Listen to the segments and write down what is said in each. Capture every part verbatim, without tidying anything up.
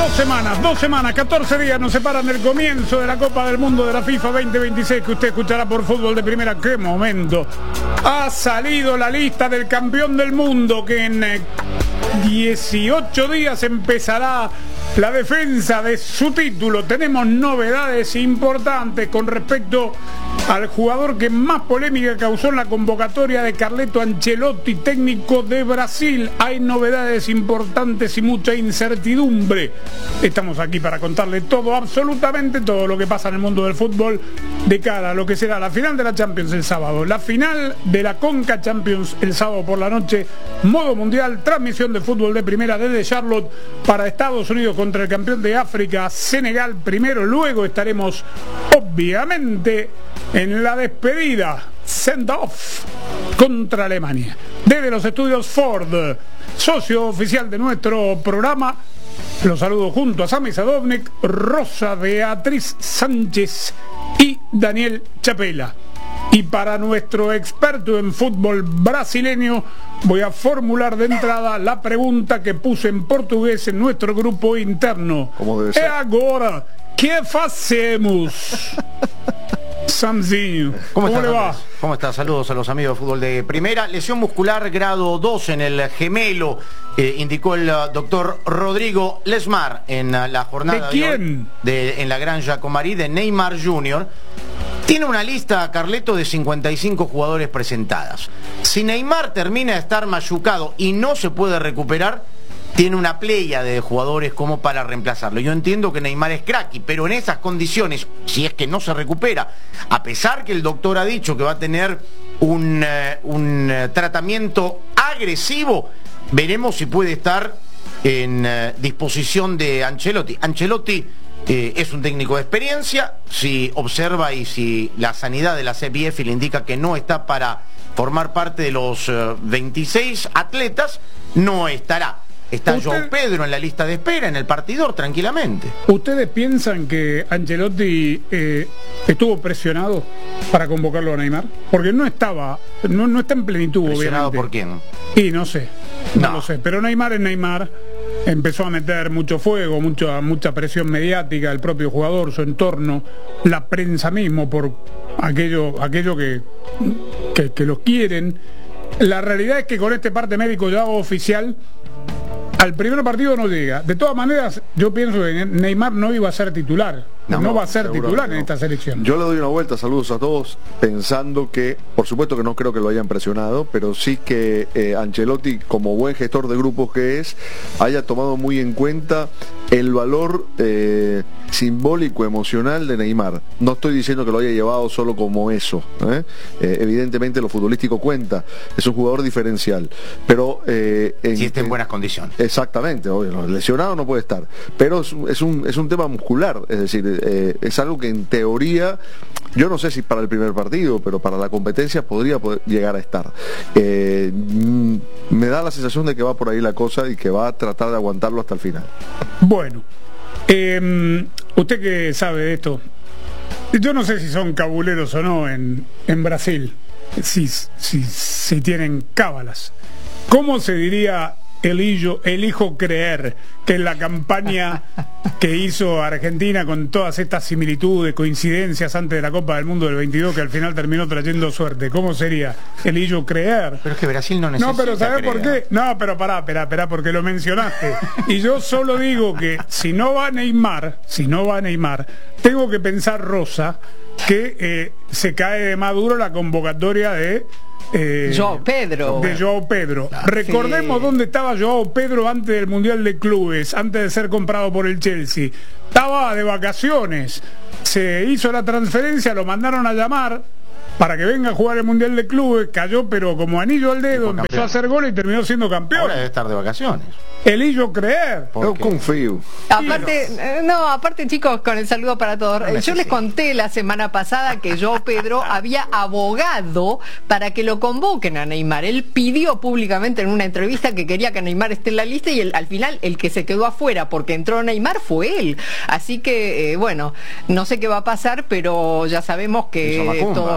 Dos semanas, dos semanas, catorce días nos separan del comienzo de la Copa del Mundo de la FIFA veinte veintiséis, que usted escuchará por Fútbol de Primera. ¡Qué momento! Ha salido la lista del campeón del mundo, que en dieciocho días empezará la defensa de su título. Tenemos novedades importantes con respecto al jugador que más polémica causó en la convocatoria de Carleto Ancelotti, técnico de Brasil. Hay novedades importantes y mucha incertidumbre. Estamos aquí para contarle todo, absolutamente todo lo que pasa en el mundo del fútbol de cara a lo que será la final de la Champions el sábado, la final de la Conca Champions el sábado por la noche, modo mundial, transmisión de Fútbol de Primera desde Charlotte para Estados Unidos contra el campeón de África, Senegal primero. Luego estaremos obviamente en la despedida, send-off contra Alemania. Desde los estudios Ford, socio oficial de nuestro programa, los saludo junto a Sami Sadovnik, Rosa Beatriz Sánchez y Daniel Chapela. Y para nuestro experto en fútbol brasileño, voy a formular de entrada la pregunta que puse en portugués en nuestro grupo interno. ¿Cómo debe ser? E agora, ¿qué hacemos? Samzinho, ¿Cómo, ¿cómo estás, le va? Andrés? ¿Cómo estás? Saludos a los amigos de Fútbol de Primera. Lesión muscular grado dos en el gemelo, eh, indicó el uh, doctor Rodrigo Lesmar en uh, la jornada ¿De quién? De, hoy, de en la Granja Comari de Neymar junior Tiene una lista, Carleto, de cincuenta y cinco jugadores presentadas. Si Neymar termina de estar machucado y no se puede recuperar, tiene una playa de jugadores como para reemplazarlo. Yo entiendo que Neymar es cracky, pero en esas condiciones, si es que no se recupera, a pesar que el doctor ha dicho que va a tener un, uh, un uh, tratamiento agresivo, veremos si puede estar en uh, disposición de Ancelotti. Ancelotti eh, es un técnico de experiencia. Si observa y si la sanidad de la C B F le indica que no está para formar parte de los uh, veintiséis atletas, no estará. Está ¿Usted... João Pedro en la lista de espera, en el partidor, tranquilamente. ¿Ustedes piensan que Ancelotti eh, estuvo presionado para convocarlo a Neymar? Porque no estaba, no, no está en plenitud, ¿Presionado obviamente. por quién? Y no sé, no, No. lo sé. Pero Neymar es Neymar. Empezó a meter mucho fuego, mucha, mucha presión mediática, el propio jugador, su entorno, la prensa mismo, por aquello, aquello que, que, que los quieren. La realidad es que con este parte médico ya oficial, al primer partido no llega. De todas maneras, yo pienso que Neymar no iba a ser titular. No, no va a ser titular en esta selección. Yo le doy una vuelta, saludos a todos, pensando que, por supuesto que no creo que lo hayan presionado, pero sí que eh, Ancelotti, como buen gestor de grupos que es, haya tomado muy en cuenta el valor eh, simbólico, emocional de Neymar. No estoy diciendo que lo haya llevado solo como eso, ¿eh? Eh, evidentemente lo futbolístico cuenta, es un jugador diferencial, pero eh, en, Si está en en, buenas condiciones. Exactamente, obvio, lesionado no puede estar, pero es, es, un, es un tema muscular, es decir, eh, es algo que en teoría, yo no sé si para el primer partido, pero para la competencia podría poder llegar a estar. Eh, mm, me da la sensación de que va por ahí la cosa y que va a tratar de aguantarlo hasta el final. Bueno, eh, usted que sabe de esto, yo no sé si son cabuleros o no en, en Brasil, si, si, si tienen cábalas. ¿Cómo se diría elijo, elijo creer que en la campaña que hizo Argentina con todas estas similitudes, coincidencias antes de la Copa del Mundo del veintidós, que al final terminó trayendo suerte? ¿Cómo sería? Elijo creer. Pero es que Brasil no necesita. No, pero ¿sabés por creer. qué? No, pero pará, pará, pará, porque lo mencionaste. Y yo solo digo que si no va Neymar, si no va Neymar, tengo que pensar, Rosa, que eh, se cae de maduro la convocatoria de Eh, João Pedro. de João Pedro. Ah, Recordemos sí. dónde estaba João Pedro antes del Mundial de Clubes, antes de ser comprado por el Chelsea. Estaba de vacaciones, se hizo la transferencia, lo mandaron a llamar para que venga a jugar el Mundial de Clubes, cayó pero como anillo al dedo, empezó campeón. a hacer gol y terminó siendo campeón. Ahora debe estar de vacaciones. Elillo creer. Yo confío. Aparte, eh, no, aparte chicos, con el saludo para todos. No Eh, Yo les necesito. conté la semana pasada que yo, Pedro, había abogado para que lo convoquen a Neymar. Él pidió públicamente en una entrevista que quería que Neymar esté en la lista y el, al final el que se quedó afuera porque entró Neymar fue él. Así que, eh, bueno, no sé qué va a pasar, pero ya sabemos Hizo que Macumba. todo...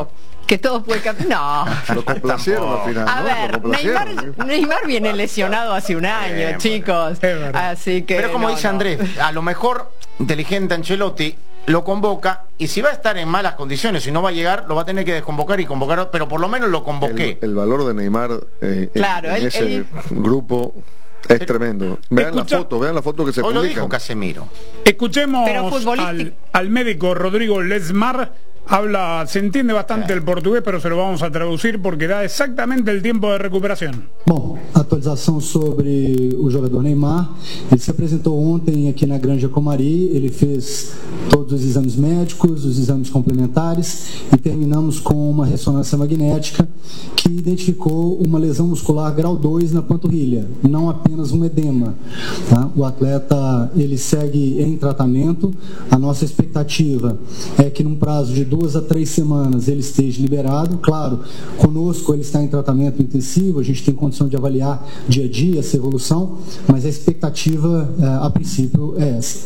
que todo puede cambiar. No. Lo complacieron al final. A ¿no? ver, Neymar, Neymar viene lesionado hace un año, Bien, chicos. Así que. Pero como no, dice no. Andrés, a lo mejor inteligente Ancelotti lo convoca y si va a estar en malas condiciones, si no va a llegar, lo va a tener que desconvocar y convocar, pero por lo menos lo convoqué. El, el valor de Neymar eh, Claro, en, en él- ese él- grupo es tremendo. Vean Escucha- la foto, vean la foto que se Hoy lo publican. dijo Casemiro. Escuchemos Pero futbolístico- al, al médico Rodrigo Lesmar. Habla, se entiende bastante el portugués, pero se lo vamos a traducir porque da exactamente el tiempo de recuperación. Bom, atualização sobre o jogador Neymar. Ele se apresentou ontem aqui na Granja Comari, ele fez todos os exames médicos, os exames complementares e terminamos com uma ressonância magnética que identificou uma lesão muscular grau dois na panturrilha, não apenas um edema. Tá? O atleta ele segue em tratamento. A nossa expectativa é que num prazo de duas a três semanas ele esteja liberado. Claro, conosco ele está em tratamento intensivo, a gente tem condição de avaliar dia a dia essa evolução, mas a expectativa eh, a princípio é essa.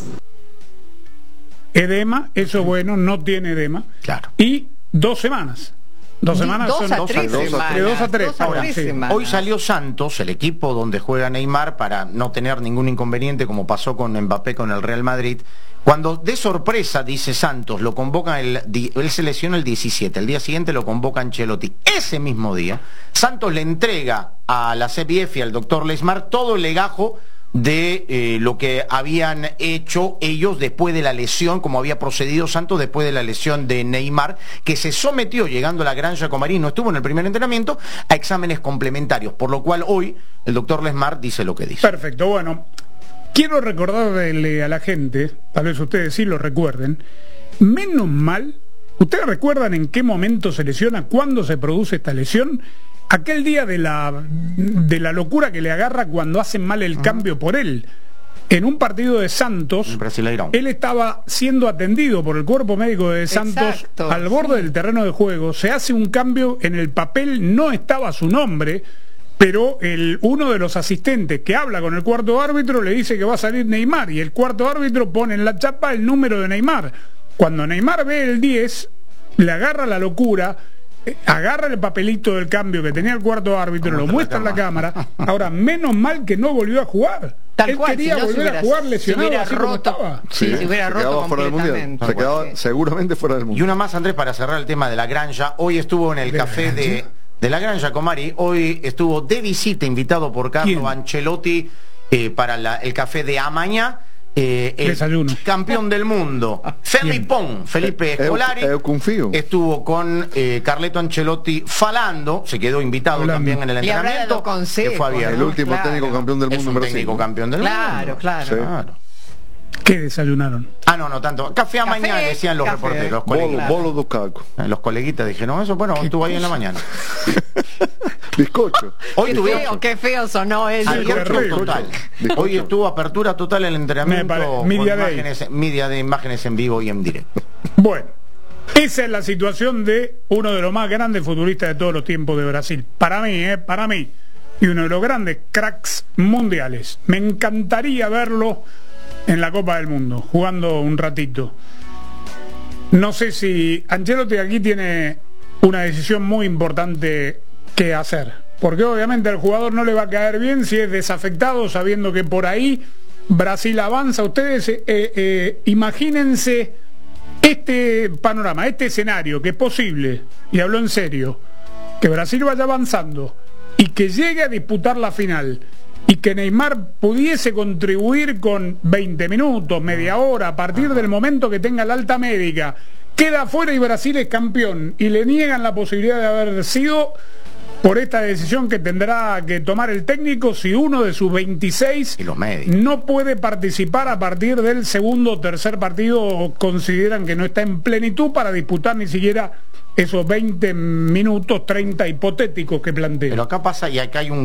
Edema, eso es bueno, no tiene edema. Claro. Y dos semanas. Dos semanas dos son a dos tres dos a- semanas. de dos a tres. Dos a Ahora, tres sí. semanas. Hoy salió Santos, el equipo donde juega Neymar, para no tener ningún inconveniente como pasó con Mbappé con el Real Madrid. Cuando de sorpresa, dice Santos, lo convocan, el, di- él se lesiona el diecisiete, el día siguiente lo convoca Ancelotti. Ese mismo día, Santos le entrega a la C B F y al doctor Lesmar todo el legajo de eh, lo que habían hecho ellos después de la lesión, como había procedido Santos después de la lesión de Neymar, que se sometió, llegando a la Granja Comari, no estuvo en el primer entrenamiento, a exámenes complementarios, por lo cual hoy el doctor Lesmar dice lo que dice. Perfecto, bueno. Quiero recordarle a la gente, tal vez ustedes sí lo recuerden, menos mal, ¿ustedes recuerdan en qué momento se lesiona, cuándo se produce esta lesión? Aquel día de la, de la locura que le agarra cuando hacen mal el cambio por él. En un partido de Santos, Brasileirão. él estaba siendo atendido por el cuerpo médico de Santos Exacto, al borde del terreno de juego. Se hace un cambio, en el papel no estaba su nombre, pero el, uno de los asistentes que habla con el cuarto árbitro le dice que va a salir Neymar y el cuarto árbitro pone en la chapa el número de Neymar. Cuando Neymar ve el diez, le agarra la locura, eh, agarra el papelito del cambio que tenía el cuarto árbitro, lo muestra en la cámara. Ahora, menos mal que no volvió a jugar. Tal Él cual, quería si no se volver hubiera- a jugar se lesionado hubiera así como roto. estaba. Sí, se hubiera se roto quedaba fuera del mundial. completamente. Se quedaba Sí. seguramente fuera del Y mundial. una más, Andrés, para cerrar el tema de la Granja. Hoy estuvo en el ¿De la café Granja? de, de la Granja Comari. Hoy estuvo de visita, invitado por Carlo ¿Quién? Ancelotti eh, para la- el café de Amaña. Eh, el Desayuno. campeón del mundo, Felipón, Felipe Eu- Scolari, eu confío. estuvo con eh, Carleto Ancelotti falando, se quedó invitado Hablando. también en el Y habrá entrenamiento, dado consejos, que fue abierto. El último Claro. técnico campeón del Es mundo un en Brasil. técnico campeón del Claro, mundo. claro. Sí. Claro. ¿Qué desayunaron? Ah, no, no tanto. Café a Café, mañana decían los café. reporteros, los Bolo, coleguitas. bolo do caco. Eh, Los coleguitas dijeron, eso, bueno, estuvo ahí en la mañana. Bizcocho. Hoy Qué tuvimos feo, qué feo sonó eso. apertura terrible. total. Bizcocho. Hoy estuvo apertura total el Me entrenamiento pare- con Media Day. imágenes, media de imágenes en vivo y en directo. Bueno, esa es la situación de uno de los más grandes futbolistas de todos los tiempos de Brasil. Para mí, ¿eh? Para mí. Y uno de los grandes cracks mundiales. Me encantaría verlo en la Copa del Mundo, jugando un ratito. No sé si Ancelotti aquí tiene una decisión muy importante que hacer. Porque obviamente al jugador no le va a caer bien si es desafectado, sabiendo que por ahí Brasil avanza. Ustedes eh, eh, imagínense este panorama, este escenario, que es posible, y hablo en serio, que Brasil vaya avanzando y que llegue a disputar la final y que Neymar pudiese contribuir con veinte minutos, media hora, a partir del momento que tenga la alta médica, queda afuera y Brasil es campeón y le niegan la posibilidad de haber sido por esta decisión que tendrá que tomar el técnico si uno de sus veintiséis Y los médicos. no puede participar a partir del segundo o tercer partido o consideran que no está en plenitud para disputar ni siquiera esos veinte minutos, treinta hipotéticos que plantea. Pero acá pasa y acá hay un